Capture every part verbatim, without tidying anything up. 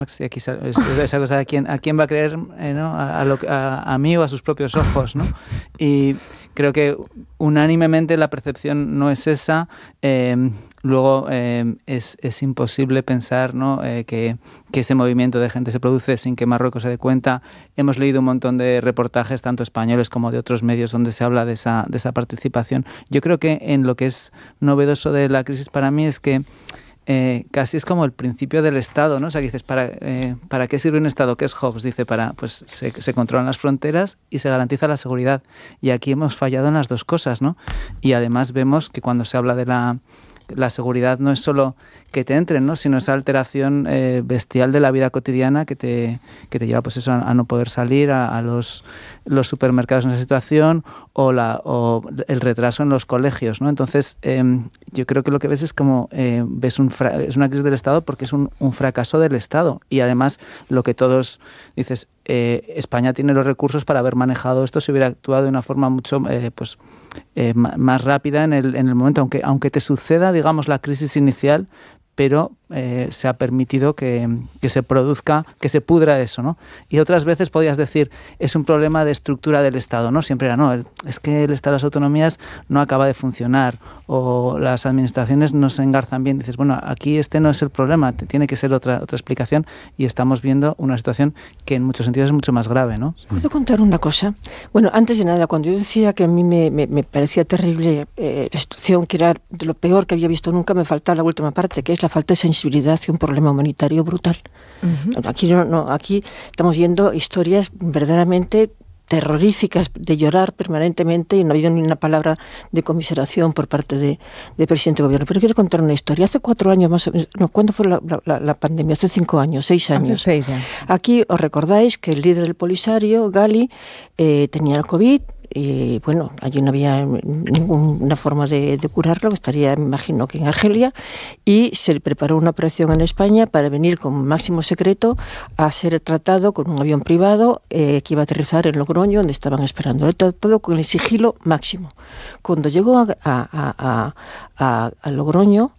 Sí, aquí es, es esa cosa de quién, a quién va a creer, eh, ¿no? a, a, lo, a, a mí o a sus propios ojos, ¿no? Y creo que unánimemente la percepción no es esa. Eh, luego eh, es, es imposible pensar, ¿no? eh, que, que ese movimiento de gente se produce sin que Marruecos se dé cuenta. Hemos leído un montón de reportajes, tanto españoles como de otros medios, donde se habla de esa, de esa participación. Yo creo que en lo que es novedoso de la crisis para mí es que Eh, casi es como el principio del Estado, ¿no? O sea, que dices, ¿para, eh, ¿para qué sirve un Estado? ¿Qué es Hobbes? Dice, para, pues se, se controlan las fronteras y se garantiza la seguridad. Y aquí hemos fallado en las dos cosas, ¿no? Y además vemos que cuando se habla de la, la seguridad no es solo que te entren, ¿no? Sino esa alteración eh, bestial de la vida cotidiana que te, que te lleva pues eso, a, a no poder salir, a, a los, los supermercados en esa situación o, la, o el retraso en los colegios, ¿no? Entonces, eh, yo creo que lo que ves es como eh, ves un fra- es una crisis del Estado porque es un, un fracaso del Estado. Y además, lo que todos dices, eh, España tiene los recursos para haber manejado esto si hubiera actuado de una forma mucho eh, pues, eh, más rápida en el, en el momento, aunque, aunque te suceda, digamos, la crisis inicial, pero eh, se ha permitido que, que se produzca, que se pudra eso, ¿no? Y otras veces podías decir, es un problema de estructura del Estado, ¿no? Siempre era, no, el, es que el Estado de las autonomías no acaba de funcionar o las administraciones no se engarzan bien. Dices, bueno, aquí este no es el problema, tiene que ser otra, otra explicación y estamos viendo una situación que en muchos sentidos es mucho más grave, ¿no? ¿Puedo contar una cosa? Bueno, antes de nada, cuando yo decía que a mí me, me, me parecía terrible eh, la situación, que era de lo peor que había visto nunca, me faltaba la última parte, que es la falta de sensibilidad hacia un problema humanitario brutal. Uh-huh. Aquí no, no, aquí estamos viendo historias verdaderamente terroríficas, de llorar permanentemente, y no ha habido ni una palabra de conmiseración por parte de, del presidente de gobierno. Pero quiero contar una historia. Hace cuatro años más o menos, no, ¿cuándo fue la, la, la pandemia? Hace cinco años, seis años. Hace seis ya. Aquí os recordáis que el líder del Polisario, Gali, eh, tenía el COVID. Y bueno, allí no había ninguna forma de, de curarlo, estaría, me imagino, que en Argelia, y se le preparó una operación en España para venir con máximo secreto a ser tratado con un avión privado eh, que iba a aterrizar en Logroño, donde estaban esperando. Todo con el sigilo máximo. Cuando llegó a, a, a, a, a Logroño,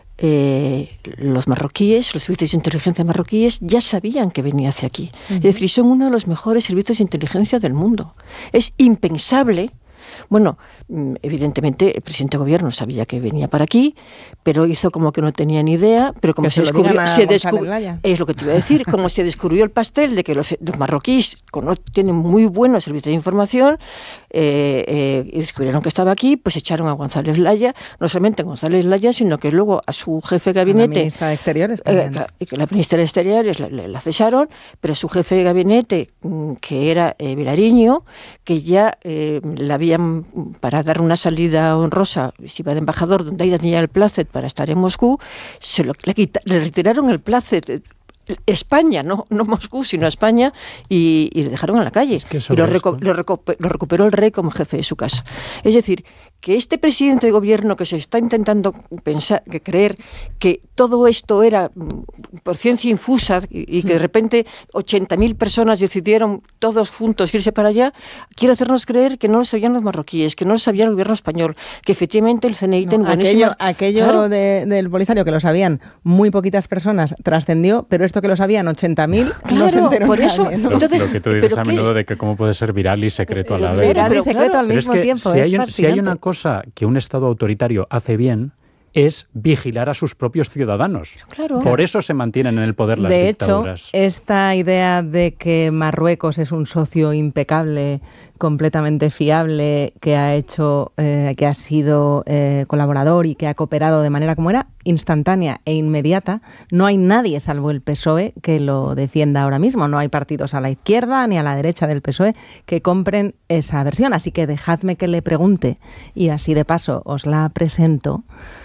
Eh, los marroquíes, los servicios de inteligencia marroquíes ya sabían que venía hacia aquí. Uh-huh. Es decir, son uno de los mejores servicios de inteligencia del mundo. Es impensable. Bueno, evidentemente el presidente de gobierno sabía que venía para aquí, pero hizo como que no tenía ni idea, pero como que se, se descubrió, se descubrió es lo que te iba a decir, como se descubrió el pastel de que los, los marroquíes tienen muy buenos servicios de información, eh, eh, y descubrieron que estaba aquí, pues echaron a González Laya, no solamente a González Laya, sino que luego a su jefe de gabinete, la ministra de Exteriores, eh, la, la ministra de Exteriores la, la, la cesaron, pero a su jefe de gabinete, que era eh, Vilariño, que ya eh, la habían, para dar una salida honrosa, se iba de embajador, donde ella tenía el plácet para estar en Moscú, se lo, le, quita, le retiraron el plácet. España, no, no Moscú, sino España, y, y le dejaron en la calle. Es que y lo, reco- lo, reco- lo recuperó el rey como jefe de su casa. Es decir, que este presidente de gobierno que se está intentando pensar, que creer que todo esto era por ciencia infusa y, y que de repente ochenta mil personas decidieron todos juntos irse para allá, quiere hacernos creer que no lo sabían los marroquíes, que no lo sabía el gobierno español, que efectivamente el C N I tiene no, buenísima... Aquello, aquello claro. de, del Polisario que lo sabían muy poquitas personas trascendió, pero esto que lo sabían ochenta mil claro, no se enteró por eso, nadie, ¿no? Entonces, lo que tú dices a menudo de que cómo puede ser viral y secreto a la vez. Viral y secreto claro, al mismo pero es que tiempo. Si, es hay un, si hay una cosa que un Estado autoritario hace bien, es vigilar a sus propios ciudadanos. Claro. Por eso se mantienen en el poder las de dictaduras. De hecho, esta idea de que Marruecos es un socio impecable, completamente fiable, que ha hecho, eh, que ha sido eh, colaborador y que ha cooperado de manera como era, instantánea e inmediata, no hay nadie salvo el P S O E que lo defienda ahora mismo. No hay partidos a la izquierda ni a la derecha del P S O E que compren esa versión. Así que dejadme que le pregunte, y así de paso os la presento,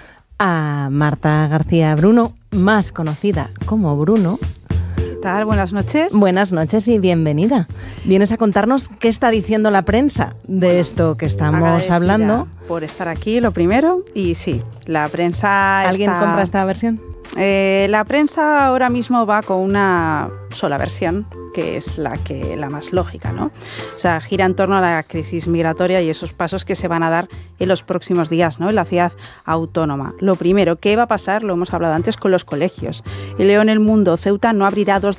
a Marta García Bruno, más conocida como Bruno. ¿Qué tal? Buenas noches. Buenas noches y bienvenida. Vienes a contarnos qué está diciendo la prensa de esto que estamos hablando. Por estar aquí, lo primero. Y sí, la prensa ¿Alguien está... compra esta versión? Eh, la prensa ahora mismo va con una sola versión, que es la que la más lógica, ¿no? O sea, gira en torno a la crisis migratoria y esos pasos que se van a dar en los próximos días, ¿no? En la ciudad autónoma. Lo primero, ¿qué va a pasar? Lo hemos hablado antes con los colegios. El Leo en el Mundo, Ceuta no abrirá dos